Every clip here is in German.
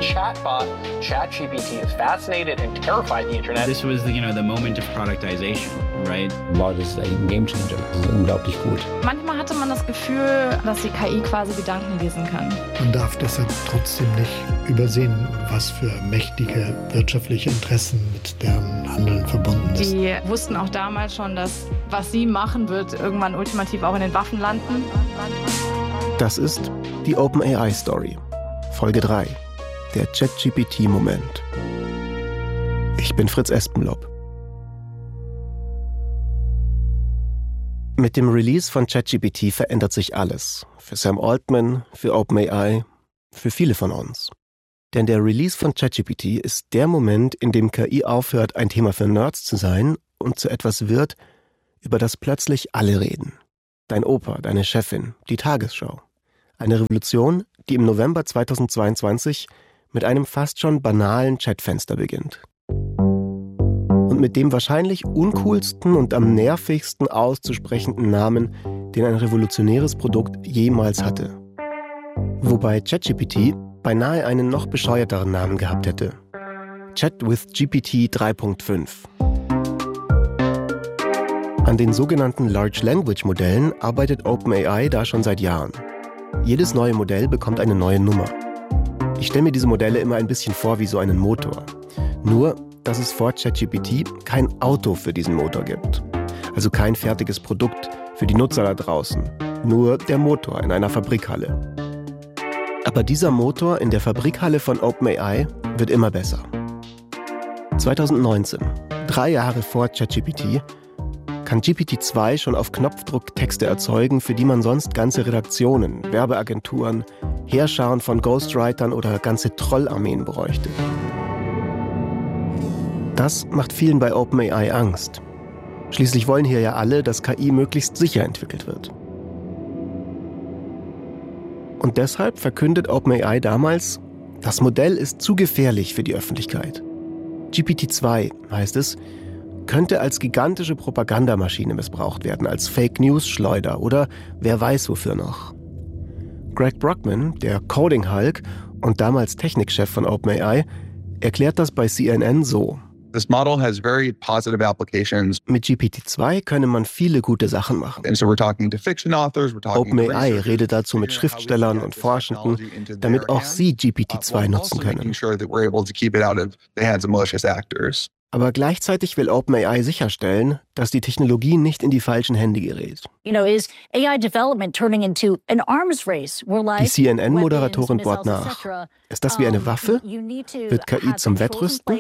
chatbot, ChatGPT, has fascinated and terrified the internet. This was the moment of productization, right? Wow, das ist echt ein Gamechanger. Das ist unglaublich gut. Manchmal hatte man das Gefühl, dass die KI quasi Gedanken lesen kann. Man darf deshalb trotzdem nicht übersehen, was für mächtige wirtschaftliche Interessen mit deren Handeln verbunden ist. Die wussten auch damals schon, dass was sie machen, wird irgendwann ultimativ auch in den Waffen landen. Das ist die OpenAI-Story. Folge 3. Der ChatGPT-Moment. Ich bin Fritz Espenlaub. Mit dem Release von ChatGPT verändert sich alles. Für Sam Altman, für OpenAI, für viele von uns. Denn der Release von ChatGPT ist der Moment, in dem KI aufhört, ein Thema für Nerds zu sein und zu etwas wird, über das plötzlich alle reden. Dein Opa, deine Chefin, die Tagesschau. Eine Revolution, die im November 2022 mit einem fast schon banalen Chatfenster beginnt. Und mit dem wahrscheinlich uncoolsten und am nervigsten auszusprechenden Namen, den ein revolutionäres Produkt jemals hatte. Wobei ChatGPT beinahe einen noch bescheuerteren Namen gehabt hätte. Chat with GPT 3.5. An den sogenannten Large Language Modellen arbeitet OpenAI da schon seit Jahren. Jedes neue Modell bekommt eine neue Nummer. Ich stelle mir diese Modelle immer ein bisschen vor wie so einen Motor. Nur, dass es vor ChatGPT kein Auto für diesen Motor gibt. Also kein fertiges Produkt für die Nutzer da draußen. Nur der Motor in einer Fabrikhalle. Aber dieser Motor in der Fabrikhalle von OpenAI wird immer besser. 2019, 3 Jahre vor ChatGPT, kann GPT-2 schon auf Knopfdruck Texte erzeugen, für die man sonst ganze Redaktionen, Werbeagenturen, Heerscharen von Ghostwritern oder ganze Trollarmeen bräuchte. Das macht vielen bei OpenAI Angst. Schließlich wollen hier ja alle, dass KI möglichst sicher entwickelt wird. Und deshalb verkündet OpenAI damals, das Modell ist zu gefährlich für die Öffentlichkeit. GPT-2, heißt es, könnte als gigantische Propagandamaschine missbraucht werden, als Fake-News-Schleuder oder wer weiß wofür noch. Greg Brockman, der Coding-Hulk und damals Technikchef von OpenAI, erklärt das bei CNN so. This model has very positive applications. Mit GPT-2 könne man viele gute Sachen machen. And so we're talking to fiction authors, we're talking to OpenAI redet dazu mit Schriftstellern und Forschenden, damit auch sie GPT-2 nutzen können. Aber gleichzeitig will OpenAI sicherstellen, dass die Technologie nicht in die falschen Hände gerät. Is AI development turning into an arms race? Die CNN-Moderatorin bohrt nach. Ist das wie eine Waffe? Wird KI zum Wettrüsten?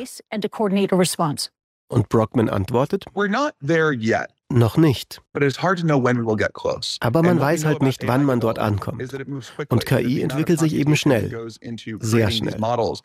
Und Brockman antwortet, We're not there yet. Noch nicht. But it's hard to know when we will get close. Aber man weiß halt nicht, wann man dort ankommt. Und KI entwickelt sich eben schnell. Sehr schnell.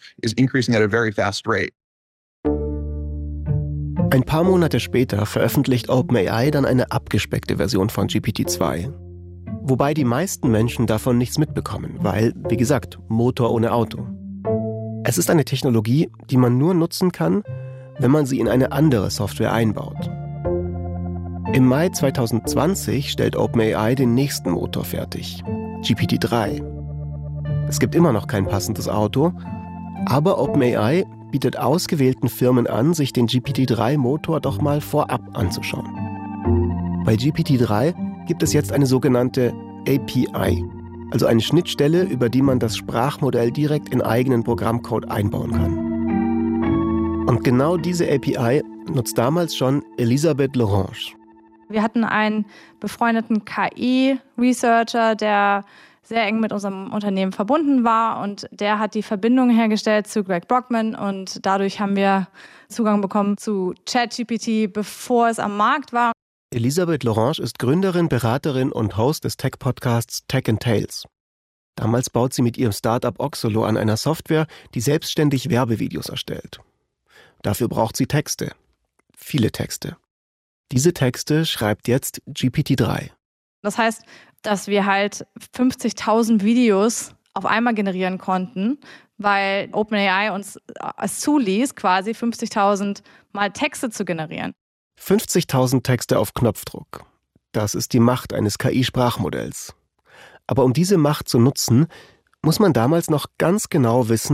Ein paar Monate später veröffentlicht OpenAI dann eine abgespeckte Version von GPT-2. Wobei die meisten Menschen davon nichts mitbekommen, weil, wie gesagt, Motor ohne Auto. Es ist eine Technologie, die man nur nutzen kann, wenn man sie in eine andere Software einbaut. Im Mai 2020 stellt OpenAI den nächsten Motor fertig, GPT-3. Es gibt immer noch kein passendes Auto, aber OpenAI bietet ausgewählten Firmen an, sich den GPT-3-Motor doch mal vorab anzuschauen. Bei GPT-3 gibt es jetzt eine sogenannte API, also eine Schnittstelle, über die man das Sprachmodell direkt in eigenen Programmcode einbauen kann. Und genau diese API nutzt damals schon Elisabeth Lorange. Wir hatten einen befreundeten KI-Researcher, der sehr eng mit unserem Unternehmen verbunden war und der hat die Verbindung hergestellt zu Greg Brockman und dadurch haben wir Zugang bekommen zu ChatGPT, bevor es am Markt war. Elisabeth Lorange ist Gründerin, Beraterin und Host des Tech-Podcasts Tech & Tales. Damals baut sie mit ihrem Startup Oxolo an einer Software, die selbstständig Werbevideos erstellt. Dafür braucht sie Texte. Viele Texte. Diese Texte schreibt jetzt GPT-3. Das heißt, dass wir halt 50.000 Videos auf einmal generieren konnten, weil OpenAI uns es zuließ, quasi 50.000 Mal Texte zu generieren. 50.000 Texte auf Knopfdruck. Das ist die Macht eines KI-Sprachmodells. Aber um diese Macht zu nutzen, muss man damals noch ganz genau wissen,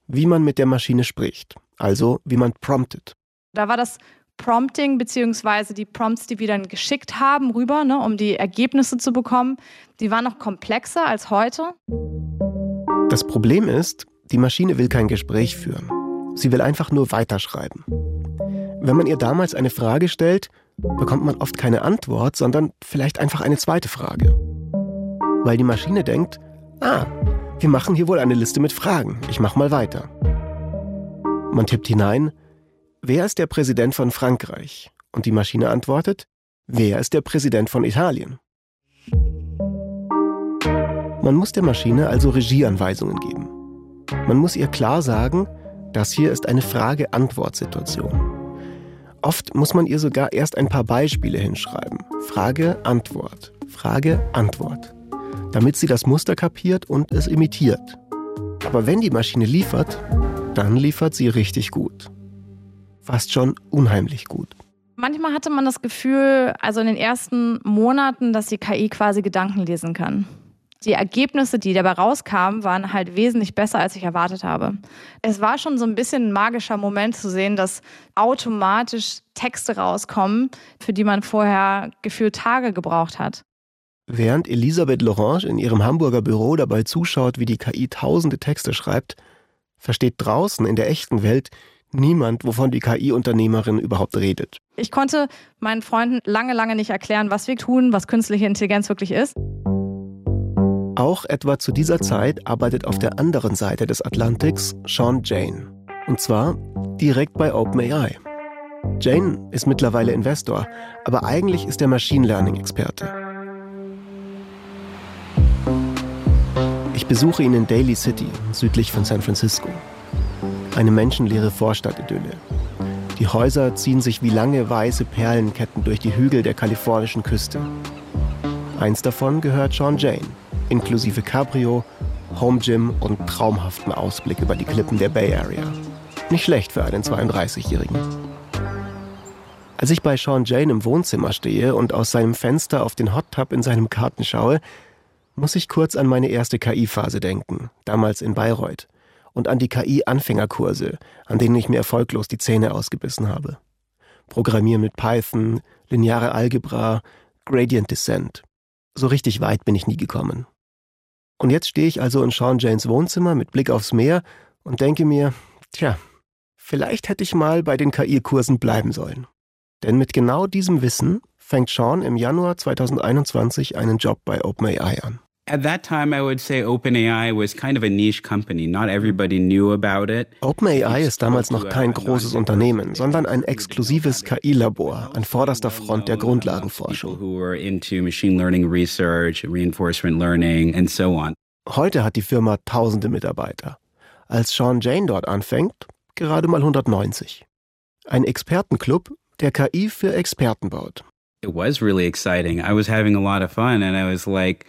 wie man mit der Maschine spricht, also wie man promptet. Da war das Prompting bzw. die Prompts, die wir dann geschickt haben rüber, um die Ergebnisse zu bekommen, die waren noch komplexer als heute. Das Problem ist, die Maschine will kein Gespräch führen. Sie will einfach nur weiterschreiben. Wenn man ihr damals eine Frage stellt, bekommt man oft keine Antwort, sondern vielleicht einfach eine zweite Frage. Weil die Maschine denkt, wir machen hier wohl eine Liste mit Fragen, ich mach mal weiter. Man tippt hinein, wer ist der Präsident von Frankreich? Und die Maschine antwortet, wer ist der Präsident von Italien? Man muss der Maschine also Regieanweisungen geben. Man muss ihr klar sagen, das hier ist eine Frage-Antwort-Situation. Oft muss man ihr sogar erst ein paar Beispiele hinschreiben. Frage, Antwort, Frage, Antwort. Damit sie das Muster kapiert und es imitiert. Aber wenn die Maschine liefert, dann liefert sie richtig gut. Fast schon unheimlich gut. Manchmal hatte man das Gefühl, also in den ersten Monaten, dass die KI quasi Gedanken lesen kann. Die Ergebnisse, die dabei rauskamen, waren halt wesentlich besser, als ich erwartet habe. Es war schon so ein bisschen ein magischer Moment zu sehen, dass automatisch Texte rauskommen, für die man vorher gefühlt Tage gebraucht hat. Während Elisabeth Lorange in ihrem Hamburger Büro dabei zuschaut, wie die KI tausende Texte schreibt, versteht draußen in der echten Welt niemand, wovon die KI-Unternehmerin überhaupt redet. Ich konnte meinen Freunden lange nicht erklären, was wir tun, was künstliche Intelligenz wirklich ist. Auch etwa zu dieser Zeit arbeitet auf der anderen Seite des Atlantiks Sean Jane. Und zwar direkt bei OpenAI. Jane ist mittlerweile Investor, aber eigentlich ist er Machine Learning-Experte. Ich besuche ihn in Daly City, südlich von San Francisco. Eine menschenleere Vorstadtidylle. Die Häuser ziehen sich wie lange weiße Perlenketten durch die Hügel der kalifornischen Küste. Eins davon gehört Sean Jane, inklusive Cabrio, Home Gym und traumhaften Ausblick über die Klippen der Bay Area. Nicht schlecht für einen 32-Jährigen. Als ich bei Sean Jane im Wohnzimmer stehe und aus seinem Fenster auf den Hot Tub in seinem Garten schaue, muss ich kurz an meine erste KI-Phase denken, damals in Bayreuth, und an die KI-Anfängerkurse, an denen ich mir erfolglos die Zähne ausgebissen habe. Programmieren mit Python, lineare Algebra, Gradient Descent. So richtig weit bin ich nie gekommen. Und jetzt stehe ich also in Sean Janes Wohnzimmer mit Blick aufs Meer und denke mir, vielleicht hätte ich mal bei den KI-Kursen bleiben sollen. Denn mit genau diesem Wissen fängt Sean im Januar 2021 einen Job bei OpenAI an. At that time, I would say OpenAI was kind of a niche company. Not everybody knew about it. OpenAI ist damals noch kein großes Unternehmen, sondern ein exklusives KI-Labor an vorderster Front der Grundlagenforschung. Who were into machine learning research, reinforcement learning and so on. Heute hat die Firma tausende Mitarbeiter. Als Sean Jane dort anfängt, gerade mal 190. Ein Expertenclub, der KI für Experten baut. It was really exciting. I was having a lot of fun and I was like,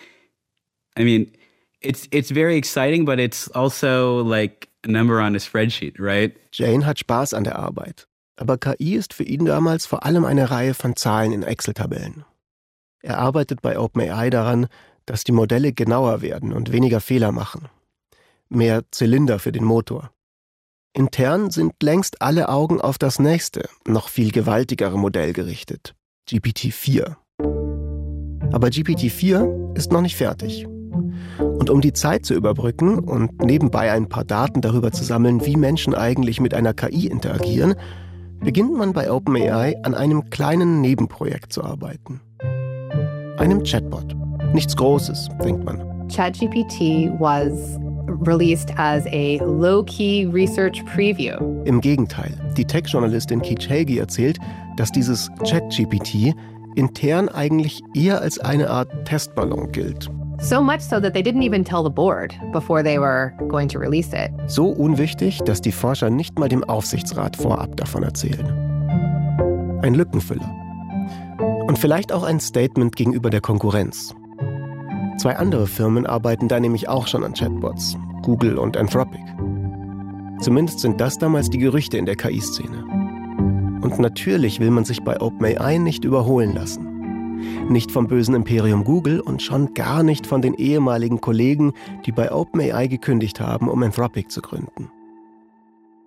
it's very exciting, but it's also like a number on a spreadsheet, right? Jane hat Spaß an der Arbeit. Aber KI ist für ihn damals vor allem eine Reihe von Zahlen in Excel-Tabellen. Er arbeitet bei OpenAI daran, dass die Modelle genauer werden und weniger Fehler machen. Mehr Zylinder für den Motor. Intern sind längst alle Augen auf das nächste, noch viel gewaltigere Modell gerichtet. GPT-4. Aber GPT-4 ist noch nicht fertig. Und um die Zeit zu überbrücken und nebenbei ein paar Daten darüber zu sammeln, wie Menschen eigentlich mit einer KI interagieren, beginnt man bei OpenAI an einem kleinen Nebenprojekt zu arbeiten. Einem Chatbot. Nichts Großes, denkt man. ChatGPT was released as a low-key research preview. Im Gegenteil, die Tech-Journalistin Keech Hagee erzählt, dass dieses ChatGPT intern eigentlich eher als eine Art Testballon gilt. So much so that they didn't even tell the board before they were going to release it. So unwichtig, dass die Forscher nicht mal dem Aufsichtsrat vorab davon erzählen. Ein Lückenfüller. Und vielleicht auch ein Statement gegenüber der Konkurrenz. 2 andere Firmen arbeiten da nämlich auch schon an Chatbots, Google und Anthropic. Zumindest sind das damals die Gerüchte in der KI-Szene. Und natürlich will man sich bei OpenAI nicht überholen lassen. Nicht vom bösen Imperium Google und schon gar nicht von den ehemaligen Kollegen, die bei OpenAI gekündigt haben, um Anthropic zu gründen.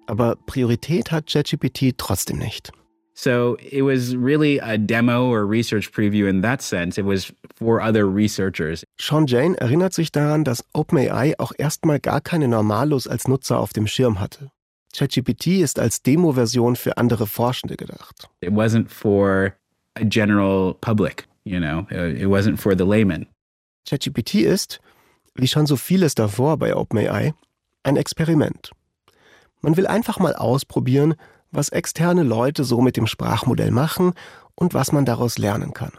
Aber Priorität hat ChatGPT trotzdem nicht. So it was really a demo or research preview in that sense. It was for other researchers. Sean Jane erinnert sich daran, dass OpenAI auch erstmal gar keine Normalos als Nutzer auf dem Schirm hatte. ChatGPT ist als Demo-Version für andere Forschende gedacht. It wasn't for a general public, you know. It wasn't for the layman. ChatGPT ist, wie schon so vieles davor bei OpenAI, ein Experiment. Man will einfach mal ausprobieren, was externe Leute so mit dem Sprachmodell machen und was man daraus lernen kann.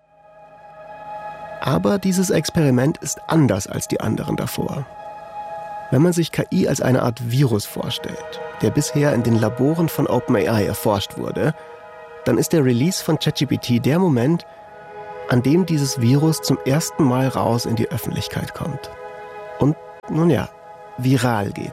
Aber dieses Experiment ist anders als die anderen davor. Wenn man sich KI als eine Art Virus vorstellt, der bisher in den Laboren von OpenAI erforscht wurde, dann ist der Release von ChatGPT der Moment, an dem dieses Virus zum ersten Mal raus in die Öffentlichkeit kommt. Und, nun ja, viral geht.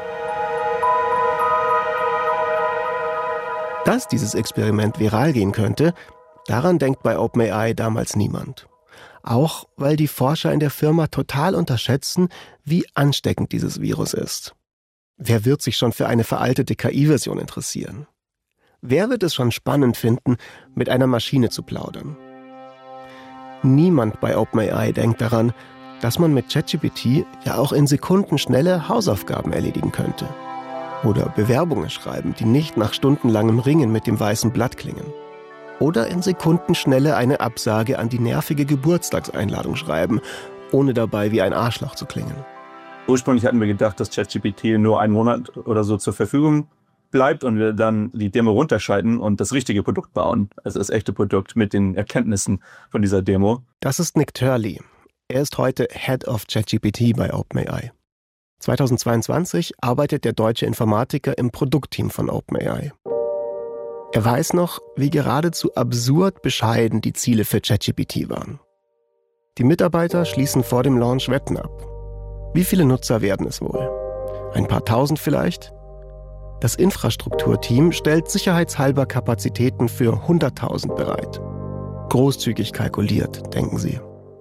Dass dieses Experiment viral gehen könnte, daran denkt bei OpenAI damals niemand. Auch weil die Forscher in der Firma total unterschätzen, wie ansteckend dieses Virus ist. Wer wird sich schon für eine veraltete KI-Version interessieren? Wer wird es schon spannend finden, mit einer Maschine zu plaudern? Niemand bei OpenAI denkt daran, dass man mit ChatGPT ja auch in Sekunden schnelle Hausaufgaben erledigen könnte. Oder Bewerbungen schreiben, die nicht nach stundenlangem Ringen mit dem weißen Blatt klingen. Oder in Sekundenschnelle eine Absage an die nervige Geburtstagseinladung schreiben, ohne dabei wie ein Arschloch zu klingen. Ursprünglich hatten wir gedacht, dass ChatGPT nur einen Monat oder so zur Verfügung bleibt und wir dann die Demo runterschalten und das richtige Produkt bauen. Also das echte Produkt mit den Erkenntnissen von dieser Demo. Das ist Nick Turley. Er ist heute Head of ChatGPT bei OpenAI. 2022 arbeitet der deutsche Informatiker im Produktteam von OpenAI. Er weiß noch, wie geradezu absurd bescheiden die Ziele für ChatGPT waren. Die Mitarbeiter schließen vor dem Launch Wetten ab. Wie viele Nutzer werden es wohl? Ein paar tausend vielleicht? Das Infrastrukturteam stellt sicherheitshalber Kapazitäten für 100.000 bereit. Großzügig kalkuliert, denken sie.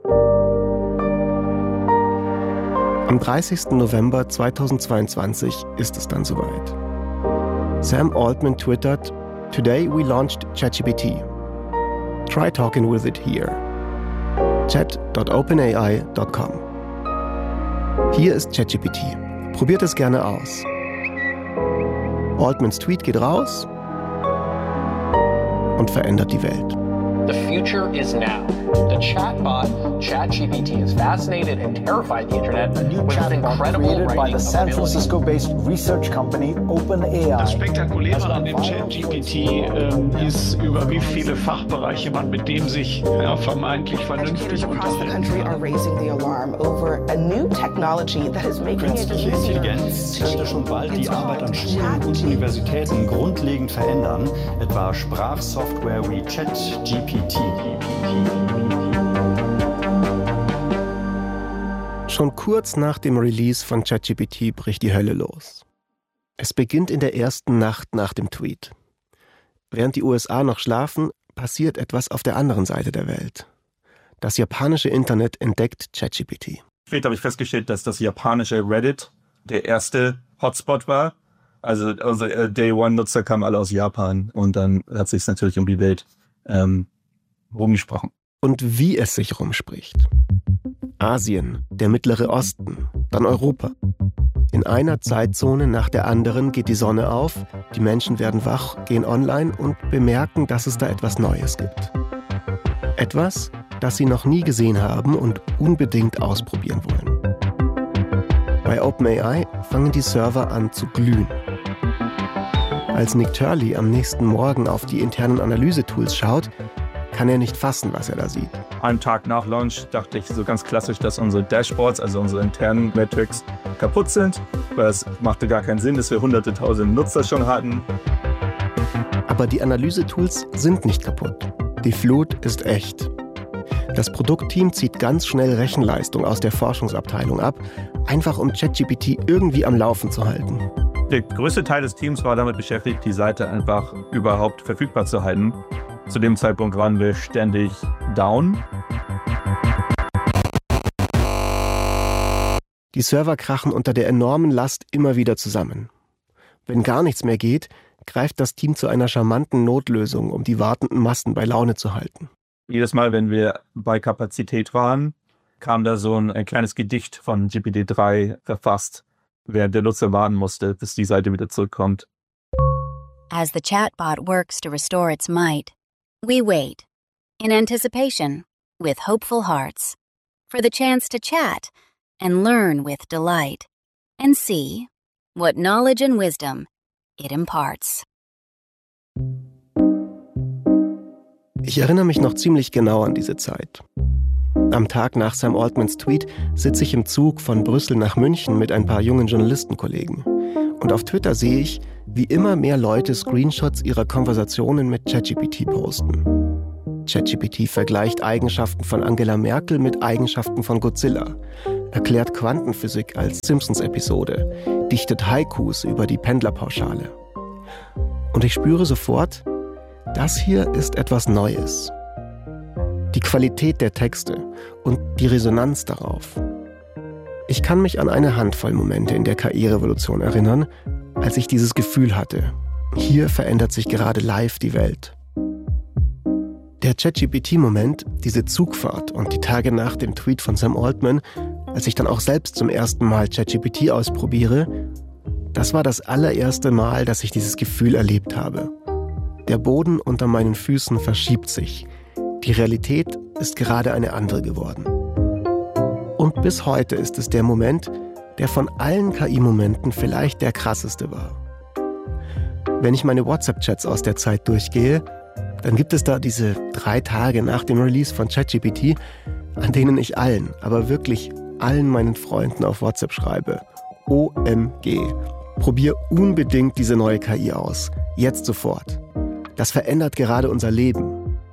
Am 30. November 2022 ist es dann soweit. Sam Altman twittert: "Today we launched ChatGPT. Try talking with it here. chat.openai.com." Hier ist ChatGPT. Probiert es gerne aus. Altmans Tweet geht raus und verändert die Welt. The future is now. The chatbot ChatGPT has fascinated and terrified the internet with its incredible by the San Francisco-based research company OpenAI. Das Spektakuläre an dem ChatGPT ist, über wie viele Fachbereiche man mit dem sich vermeintlich vernünftig unterhält. Künstliche Intelligenz könnte schon bald die Arbeit an Schulen und Universitäten grundlegend verändern, etwa Sprachsoftware wie ChatGPT. Schon kurz nach dem Release von ChatGPT bricht die Hölle los. Es beginnt in der ersten Nacht nach dem Tweet. Während die USA noch schlafen, passiert etwas auf der anderen Seite der Welt. Das japanische Internet entdeckt ChatGPT. Später habe ich festgestellt, dass das japanische Reddit der erste Hotspot war. Also unsere Day-One-Nutzer kamen alle aus Japan und dann hat sich es natürlich um die Welt rumgesprochen. Und wie es sich rumspricht. Asien, der Mittlere Osten, dann Europa. In einer Zeitzone nach der anderen geht die Sonne auf, die Menschen werden wach, gehen online und bemerken, dass es da etwas Neues gibt. Etwas, das sie noch nie gesehen haben und unbedingt ausprobieren wollen. Bei OpenAI fangen die Server an zu glühen. Als Nick Turley am nächsten Morgen auf die internen Analysetools schaut, kann er nicht fassen, was er da sieht. Einen Tag nach Launch dachte ich so ganz klassisch, dass unsere Dashboards, also unsere internen Metrics, kaputt sind. Weil es machte gar keinen Sinn, dass wir hunderte, tausende Nutzer schon hatten. Aber die Analysetools sind nicht kaputt. Die Flut ist echt. Das Produktteam zieht ganz schnell Rechenleistung aus der Forschungsabteilung ab, einfach um ChatGPT irgendwie am Laufen zu halten. Der größte Teil des Teams war damit beschäftigt, die Seite einfach überhaupt verfügbar zu halten. Zu dem Zeitpunkt waren wir ständig down. Die Server krachen unter der enormen Last immer wieder zusammen. Wenn gar nichts mehr geht, greift das Team zu einer charmanten Notlösung, um die wartenden Massen bei Laune zu halten. Jedes Mal, wenn wir bei Kapazität waren, kam da so ein kleines Gedicht von GPT-3 verfasst, während der Nutzer warten musste, bis die Seite wieder zurückkommt. As the chatbot works to restore its might, we wait, in anticipation, with hopeful hearts, for the chance to chat and learn with delight, and see what knowledge and wisdom it imparts. Ich erinnere mich noch ziemlich genau an diese Zeit. Am Tag nach Sam Altmans Tweet sitze ich im Zug von Brüssel nach München mit ein paar jungen Journalistenkollegen. Und auf Twitter sehe ich, wie immer mehr Leute Screenshots ihrer Konversationen mit ChatGPT posten. ChatGPT vergleicht Eigenschaften von Angela Merkel mit Eigenschaften von Godzilla, erklärt Quantenphysik als Simpsons-Episode, dichtet Haikus über die Pendlerpauschale. Und ich spüre sofort, das hier ist etwas Neues. Die Qualität der Texte und die Resonanz darauf. Ich kann mich an eine Handvoll Momente in der KI-Revolution erinnern, als ich dieses Gefühl hatte, hier verändert sich gerade live die Welt. Der ChatGPT-Moment, diese Zugfahrt und die Tage nach dem Tweet von Sam Altman, als ich dann auch selbst zum ersten Mal ChatGPT ausprobiere, das war das allererste Mal, dass ich dieses Gefühl erlebt habe. Der Boden unter meinen Füßen verschiebt sich. Die Realität ist gerade eine andere geworden. Und bis heute ist es der Moment, der von allen KI-Momenten vielleicht der krasseste war. Wenn ich meine WhatsApp-Chats aus der Zeit durchgehe, dann gibt es da diese 3 Tage nach dem Release von ChatGPT, an denen ich allen, aber wirklich allen meinen Freunden auf WhatsApp schreibe: OMG, probier unbedingt diese neue KI aus. Jetzt sofort. Das verändert gerade unser Leben.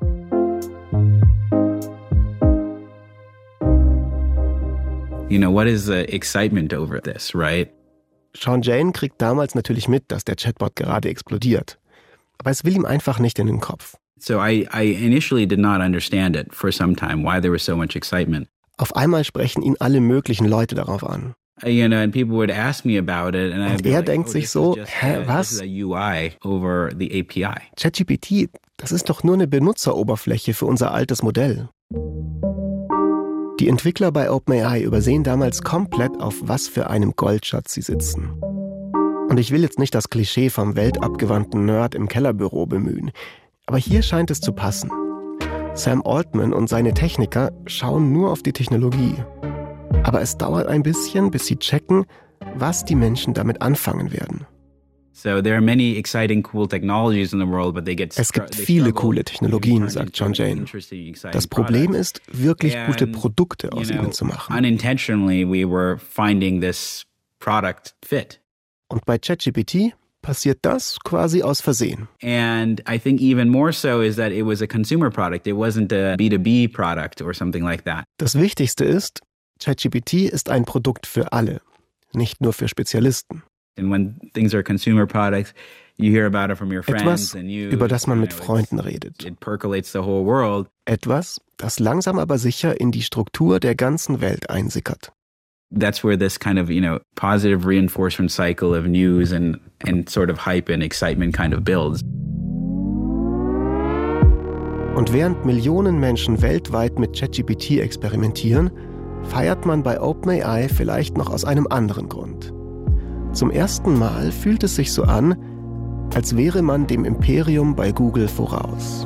You know, what is the excitement over this, right? Sean Jane kriegt damals natürlich mit, dass der Chatbot gerade explodiert. Aber es will ihm einfach nicht in den Kopf. So I initially did not understand it for some time, why there was so much excitement. Auf einmal sprechen ihn alle möglichen Leute darauf an. You know, and people would ask me about it, and und er denkt sich so, was? This is a UI over the API. ChatGPT, das ist doch nur eine Benutzeroberfläche für unser altes Modell. Die Entwickler bei OpenAI übersehen damals komplett, auf was für einem Goldschatz sie sitzen. Und ich will jetzt nicht das Klischee vom weltabgewandten Nerd im Kellerbüro bemühen, aber hier scheint es zu passen. Sam Altman und seine Techniker schauen nur auf die Technologie. Aber es dauert ein bisschen, bis sie checken, was die Menschen damit anfangen werden. Es gibt viele coole Technologien, sagt Sean Jane. Das Problem ist, wirklich gute Produkte aus ihnen zu machen. Und bei ChatGPT passiert das quasi aus Versehen. And I think even more so is that it was a consumer product. It wasn't a B2B product or something like that. Das Wichtigste ist, ChatGPT ist ein Produkt für alle, nicht nur für Spezialisten. And when things are consumer products, you hear about it from your friends and you. Etwas, über das man mit Freunden redet. It percolates the whole world. Etwas, das langsam aber sicher in die Struktur der ganzen Welt einsickert. That's where this kind of, positive reinforcement cycle of news and sort of hype and excitement kind of builds. Und während Millionen Menschen weltweit mit ChatGPT experimentieren, feiert man bei OpenAI vielleicht noch aus einem anderen Grund. Zum ersten Mal fühlt es sich so an, als wäre man dem Imperium bei Google voraus.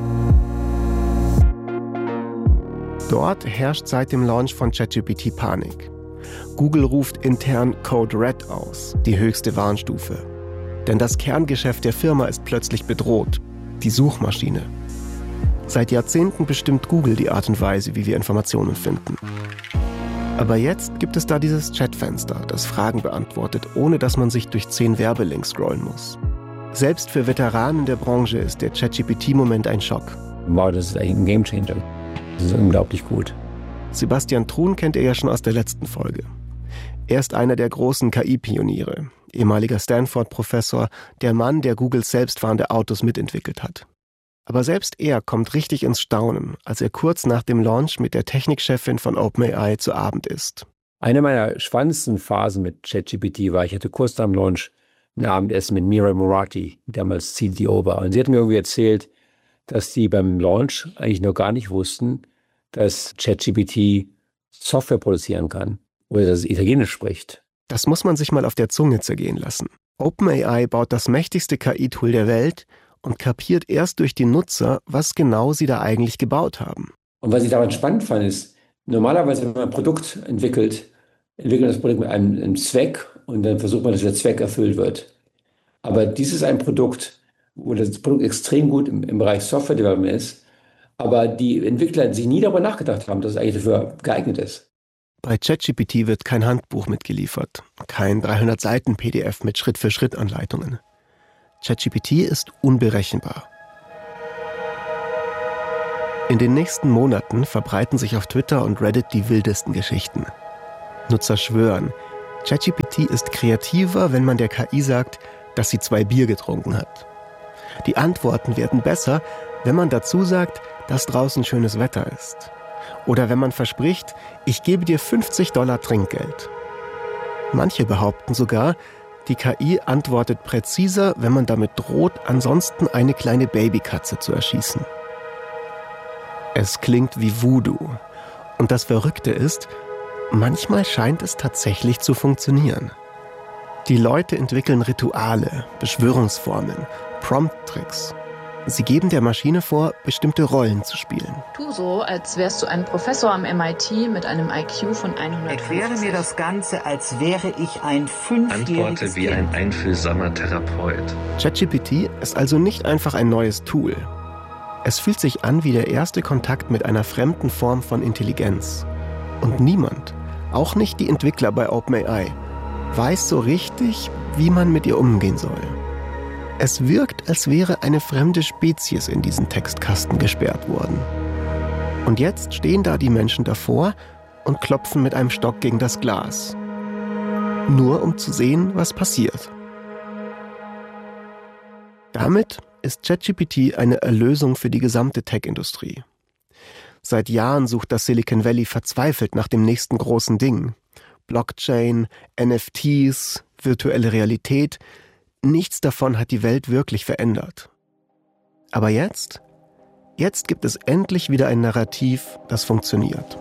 Dort herrscht seit dem Launch von ChatGPT Panik. Google ruft intern Code Red aus, die höchste Warnstufe. Denn das Kerngeschäft der Firma ist plötzlich bedroht, die Suchmaschine. Seit Jahrzehnten bestimmt Google die Art und Weise, wie wir Informationen finden. Aber jetzt gibt es da dieses Chatfenster, das Fragen beantwortet, ohne dass man sich durch 10 Werbelinks scrollen muss. Selbst für Veteranen der Branche ist der ChatGPT-Moment ein Schock. Wow, das ist ein Gamechanger. Das ist unglaublich gut. Sebastian Thrun kennt ihr ja schon aus der letzten Folge. Er ist einer der großen KI-Pioniere, ehemaliger Stanford-Professor, der Mann, der Googles selbstfahrende Autos mitentwickelt hat. Aber selbst er kommt richtig ins Staunen, als er kurz nach dem Launch mit der Technikchefin von OpenAI zu Abend isst. Eine meiner spannendsten Phasen mit ChatGPT war, ich hatte kurz nach dem Launch ein Abendessen mit Mira Murati, die damals CTO war. Und sie hat mir irgendwie erzählt, dass die beim Launch eigentlich noch gar nicht wussten, dass ChatGPT Software produzieren kann oder dass es Italienisch spricht. Das muss man sich mal auf der Zunge zergehen lassen. OpenAI baut das mächtigste KI-Tool der Welt und kapiert erst durch die Nutzer, was genau sie da eigentlich gebaut haben. Und was ich daran spannend fand, ist, normalerweise, wenn man ein Produkt entwickelt das Produkt mit einem Zweck und dann versucht man, dass der Zweck erfüllt wird. Aber dies ist ein Produkt, wo das Produkt extrem gut im Bereich Software Development ist, aber die Entwickler sich nie darüber nachgedacht haben, dass es eigentlich dafür geeignet ist. Bei ChatGPT wird kein Handbuch mitgeliefert, kein 300-Seiten-PDF mit Schritt-für-Schritt-Anleitungen. ChatGPT ist unberechenbar. In den nächsten Monaten verbreiten sich auf Twitter und Reddit die wildesten Geschichten. Nutzer schwören, ChatGPT ist kreativer, wenn man der KI sagt, dass sie 2 Bier getrunken hat. Die Antworten werden besser, wenn man dazu sagt, dass draußen schönes Wetter ist. Oder wenn man verspricht, ich gebe dir $50 Trinkgeld. Manche behaupten sogar, die KI antwortet präziser, wenn man damit droht, ansonsten eine kleine Babykatze zu erschießen. Es klingt wie Voodoo. Und das Verrückte ist, manchmal scheint es tatsächlich zu funktionieren. Die Leute entwickeln Rituale, Beschwörungsformeln, Prompt-Tricks. Sie geben der Maschine vor, bestimmte Rollen zu spielen. Tu so, als wärst du ein Professor am MIT mit einem IQ von 150. Erkläre mir das Ganze, als wäre ich ein 5-jähriges Antworte wie ein einfühlsamer Therapeut. ChatGPT ist also nicht einfach ein neues Tool. Es fühlt sich an wie der erste Kontakt mit einer fremden Form von Intelligenz. Und niemand, auch nicht die Entwickler bei OpenAI, weiß so richtig, wie man mit ihr umgehen soll. Es wirkt, als wäre eine fremde Spezies in diesen Textkasten gesperrt worden. Und jetzt stehen da die Menschen davor und klopfen mit einem Stock gegen das Glas. Nur um zu sehen, was passiert. Damit ist ChatGPT eine Erlösung für die gesamte Tech-Industrie. Seit Jahren sucht das Silicon Valley verzweifelt nach dem nächsten großen Ding. Blockchain, NFTs, virtuelle Realität. Nichts davon hat die Welt wirklich verändert. Aber jetzt gibt es endlich wieder ein Narrativ, das funktioniert.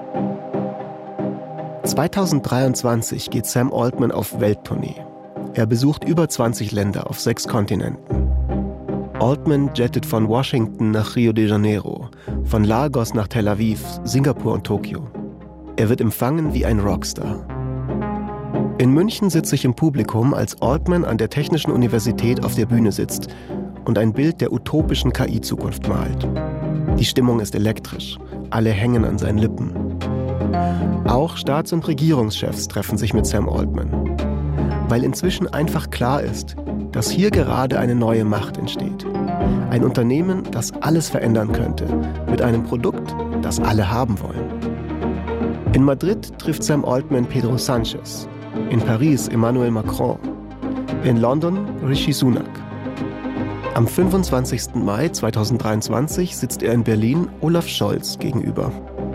2023 geht Sam Altman auf Welttournee. Er besucht über 20 Länder auf 6 Kontinenten. Altman jettet von Washington nach Rio de Janeiro, von Lagos nach Tel Aviv, Singapur und Tokio. Er wird empfangen wie ein Rockstar. In München sitze ich im Publikum, als Altman an der Technischen Universität auf der Bühne sitzt und ein Bild der utopischen KI-Zukunft malt. Die Stimmung ist elektrisch, alle hängen an seinen Lippen. Auch Staats- und Regierungschefs treffen sich mit Sam Altman, weil inzwischen einfach klar ist, dass hier gerade eine neue Macht entsteht. Ein Unternehmen, das alles verändern könnte, mit einem Produkt, das alle haben wollen. In Madrid trifft Sam Altman Pedro Sánchez, in Paris Emmanuel Macron, in London Rishi Sunak. Am 25. Mai 2023 sitzt er in Berlin Olaf Scholz gegenüber.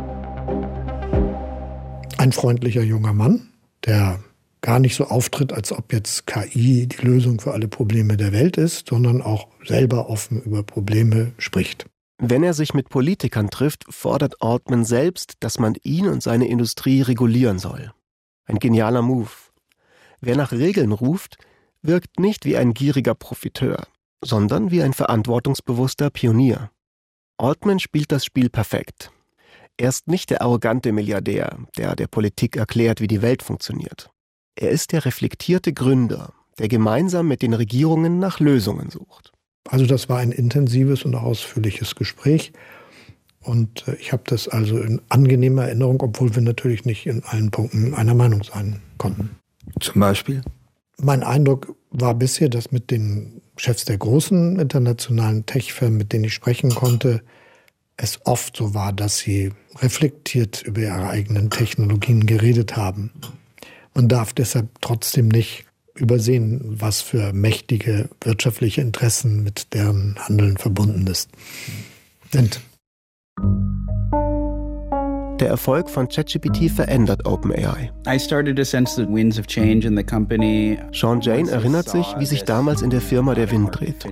Ein freundlicher junger Mann, der gar nicht so auftritt, als ob jetzt KI die Lösung für alle Probleme der Welt ist, sondern auch selber offen über Probleme spricht. Wenn er sich mit Politikern trifft, fordert Altman selbst, dass man ihn und seine Industrie regulieren soll. Ein genialer Move. Wer nach Regeln ruft, wirkt nicht wie ein gieriger Profiteur, sondern wie ein verantwortungsbewusster Pionier. Altman spielt das Spiel perfekt. Er ist nicht der arrogante Milliardär, der der Politik erklärt, wie die Welt funktioniert. Er ist der reflektierte Gründer, der gemeinsam mit den Regierungen nach Lösungen sucht. Also das war ein intensives und ausführliches Gespräch. Und ich habe das also in angenehmer Erinnerung, obwohl wir natürlich nicht in allen Punkten einer Meinung sein konnten. Zum Beispiel? Mein Eindruck war bisher, dass mit den Chefs der großen internationalen Tech-Firmen, mit denen ich sprechen konnte, es oft so war, dass sie reflektiert über ihre eigenen Technologien geredet haben. Man darf deshalb trotzdem nicht übersehen, was für mächtige wirtschaftliche Interessen mit deren Handeln verbunden sind. Der Erfolg von ChatGPT verändert OpenAI. Sean Jane erinnert sich, wie sich damals in der Firma der Wind dreht.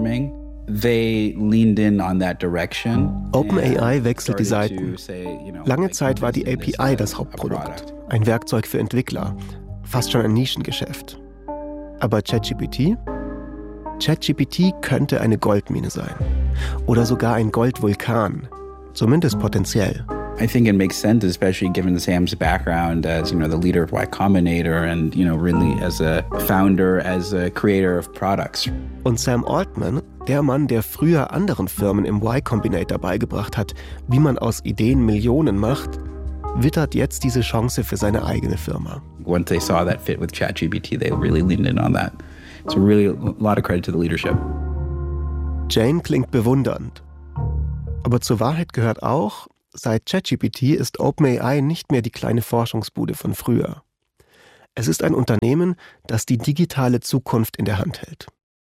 OpenAI wechselt die Seiten. Lange Zeit war die API das Hauptprodukt, ein Werkzeug für Entwickler, fast schon ein Nischengeschäft. Aber ChatGPT? ChatGPT könnte eine Goldmine sein. Oder sogar ein Goldvulkan. Zumindest potenziell. I think it makes sense, especially given Sam's background as, the leader of Y Combinator and, really as a founder, as a creator of products. Und Sam Altman, der Mann, der früher anderen Firmen im Y Combinator beigebracht hat, wie man aus Ideen Millionen macht, wittert jetzt diese Chance für seine eigene Firma. Once they saw that fit with ChatGPT, they really leaned in on that. So really a lot of credit to the leadership. Jane klingt bewundernd. Aber zur Wahrheit gehört auch, seit ChatGPT ist OpenAI nicht mehr die kleine Forschungsbude von früher. Es ist ein Unternehmen, das die digitale Zukunft in der Hand hält.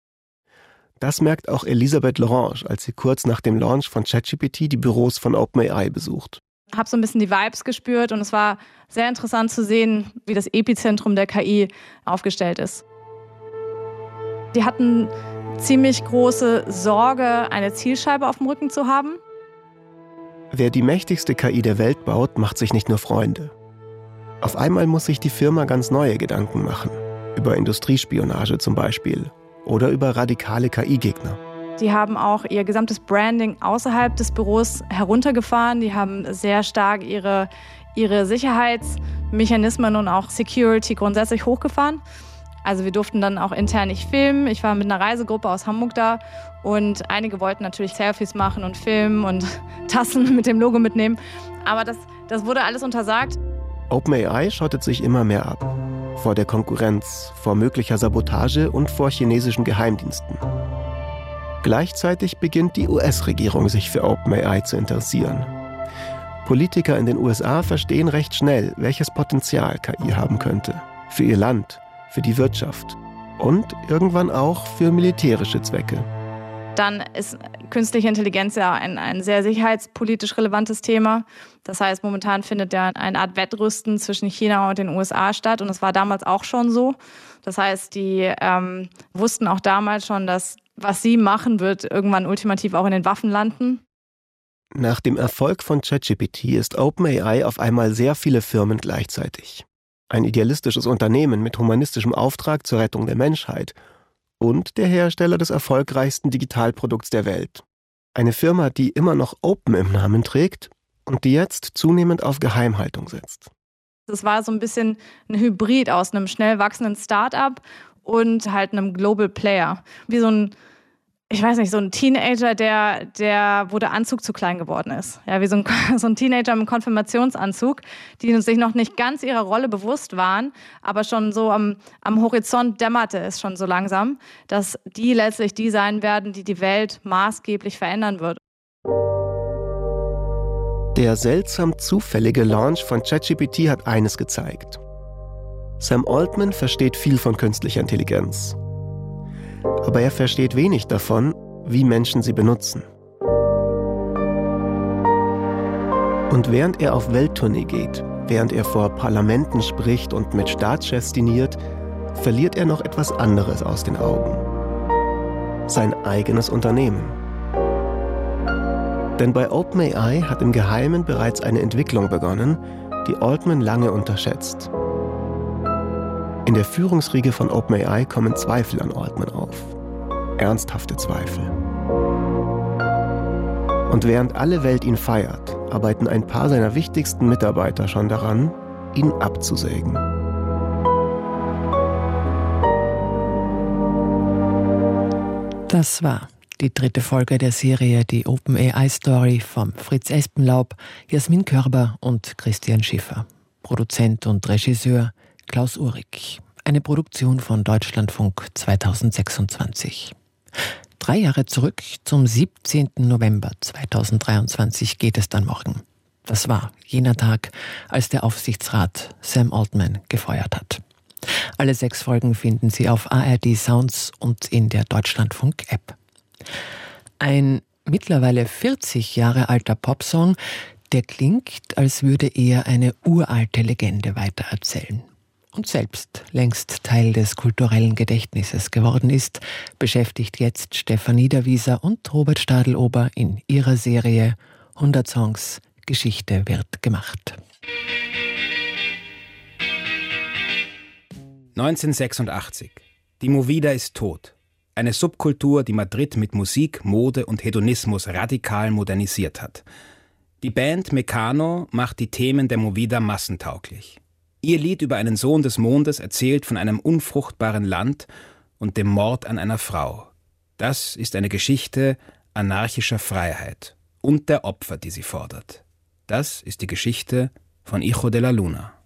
Das merkt auch Elisabeth Lorange, als sie kurz nach dem Launch von ChatGPT die Büros von OpenAI besucht. Ich habe so ein bisschen die Vibes gespürt und es war sehr interessant zu sehen, wie das Epizentrum der KI aufgestellt ist. Die hatten ziemlich große Sorge, eine Zielscheibe auf dem Rücken zu haben. Wer die mächtigste KI der Welt baut, macht sich nicht nur Freunde. Auf einmal muss sich die Firma ganz neue Gedanken machen. Über Industriespionage zum Beispiel. Oder über radikale KI-Gegner. Die haben auch ihr gesamtes Branding außerhalb des Büros heruntergefahren. Die haben sehr stark ihre Sicherheitsmechanismen und auch Security grundsätzlich hochgefahren. Also wir durften dann auch intern nicht filmen. Ich war mit einer Reisegruppe aus Hamburg da und einige wollten natürlich Selfies machen und filmen und Tassen mit dem Logo mitnehmen. Aber das wurde alles untersagt. OpenAI schottet sich immer mehr ab. Vor der Konkurrenz, vor möglicher Sabotage und vor chinesischen Geheimdiensten. Gleichzeitig beginnt die US-Regierung sich für OpenAI zu interessieren. Politiker in den USA verstehen recht schnell, welches Potenzial KI haben könnte. Für ihr Land, für die Wirtschaft und irgendwann auch für militärische Zwecke. Dann ist künstliche Intelligenz ja ein sehr sicherheitspolitisch relevantes Thema. Das heißt, momentan findet ja eine Art Wettrüsten zwischen China und den USA statt. Und das war damals auch schon so. Das heißt, die wussten auch damals schon, dass was sie machen, wird irgendwann ultimativ auch in den Waffen landen. Nach dem Erfolg von ChatGPT ist OpenAI auf einmal sehr viele Firmen gleichzeitig. Ein idealistisches Unternehmen mit humanistischem Auftrag zur Rettung der Menschheit und der Hersteller des erfolgreichsten Digitalprodukts der Welt. Eine Firma, die immer noch Open im Namen trägt und die jetzt zunehmend auf Geheimhaltung setzt. Es war so ein bisschen ein Hybrid aus einem schnell wachsenden Start-up und halt einem Global Player. Wie so ein Teenager, wo der Anzug zu klein geworden ist. Ja, wie so ein Teenager im Konfirmationsanzug, die sich noch nicht ganz ihrer Rolle bewusst waren, aber schon so am Horizont dämmerte es schon so langsam, dass die letztlich die sein werden, die die Welt maßgeblich verändern wird. Der seltsam zufällige Launch von ChatGPT hat eines gezeigt. Sam Altman versteht viel von künstlicher Intelligenz. Aber er versteht wenig davon, wie Menschen sie benutzen. Und während er auf Welttournee geht, während er vor Parlamenten spricht und mit Staatschefs diniert, verliert er noch etwas anderes aus den Augen. Sein eigenes Unternehmen. Denn bei OpenAI hat im Geheimen bereits eine Entwicklung begonnen, die Altman lange unterschätzt. In der Führungsriege von OpenAI kommen Zweifel an Altman auf. Ernsthafte Zweifel. Und während alle Welt ihn feiert, arbeiten ein paar seiner wichtigsten Mitarbeiter schon daran, ihn abzusägen. Das war die 3. Folge der Serie Die OpenAI-Story von Fritz Espenlaub, Jasmin Körber und Christian Schiffer. Produzent und Regisseur Klaus Uhrig. Eine Produktion von Deutschlandfunk 2026. 3 Jahre zurück, zum 17. November 2023 geht es dann morgen. Das war jener Tag, als der Aufsichtsrat Sam Altman gefeuert hat. Alle 6 Folgen finden Sie auf ARD Sounds und in der Deutschlandfunk-App. Ein mittlerweile 40 Jahre alter Popsong, Der klingt, als würde er eine uralte Legende weitererzählen. Und selbst längst Teil des kulturellen Gedächtnisses geworden ist, beschäftigt jetzt Stefan Niederwieser und Robert Stadelober in ihrer Serie 100 Songs, Geschichte wird gemacht. 1986. Die Movida ist tot. Eine Subkultur, die Madrid mit Musik, Mode und Hedonismus radikal modernisiert hat. Die Band Mecano macht die Themen der Movida massentauglich. Ihr Lied über einen Sohn des Mondes erzählt von einem unfruchtbaren Land und dem Mord an einer Frau. Das ist eine Geschichte anarchischer Freiheit und der Opfer, die sie fordert. Das ist die Geschichte von Hijo de la Luna.